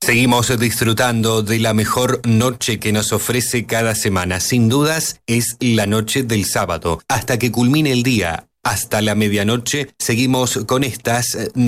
Seguimos disfrutando de la mejor noche que nos ofrece cada semana. Sin dudas, es la noche del sábado. Hasta que culmine el día, hasta la medianoche, seguimos con estas